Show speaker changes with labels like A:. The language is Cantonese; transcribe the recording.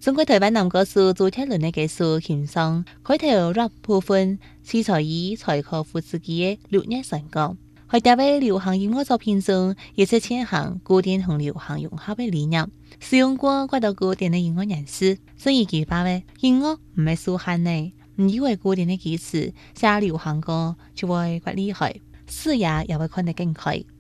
A: 中國台灣男歌手周杰倫的歌手獻上開頭 rap 部分，是在以柴可夫斯基嘅六月成歌，喺第位流行音樂作品中，也是牽行古典同流行融合嘅理念。使用過許多古典嘅音樂人士，所以佢話嘅音樂唔係數限嘅，唔以為古典嘅技術寫流行歌就會怪厲害，視野也會看得更開。